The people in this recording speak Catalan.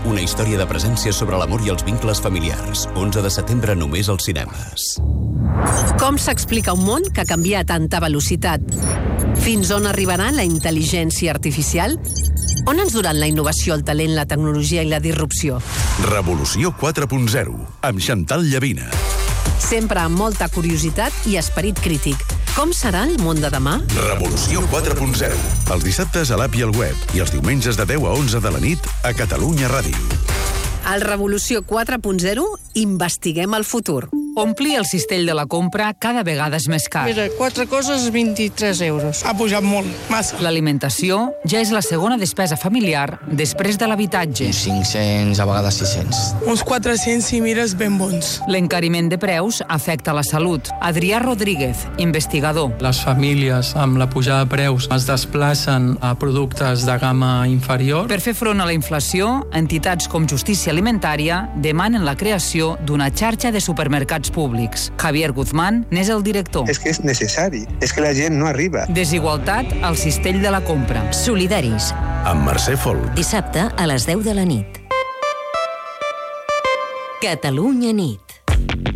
una història de presència sobre l'amor i els vincles familiars. 11 de setembre només als cinemes. Com s'explica un món que canvia a tanta velocitat? Fins on arribarà la intel·ligència artificial? On ens duran la innovació, el talent, la tecnologia i la disrupció? Revolució 4.0, amb Chantal Llavina. Sempre amb molta curiositat i esperit crític. Com serà el món de demà? Revolució 4.0, els dissabtes a l'app i al web i els diumenges de 10 a 11 de la nit a Catalunya Ràdio. Al Revolució 4.0 investiguem el futur. Omplir el cistell de la compra cada vegada és més car. Mira, 4 coses, 23 euros. Ha pujat molt, massa. L'alimentació ja és la segona despesa familiar després de l'habitatge. Uns 500, a vegades 600. Uns 400 si mires ben bons. L'encariment de preus afecta la salut. Adrià Rodríguez, investigador. Les famílies amb la pujada de preus es desplacen a productes de gamma inferior. Per fer front a la inflació, entitats com Justícia Alimentària demanen la creació d'una xarxa de supermercats públics. Javier Guzmán n'és el director. És que és necessari, és que la gent no arriba. Desigualtat al cistell de la compra. Solidaris. Amb Mercè Folk. Dissabte a les 10 de la nit. Catalunya nit.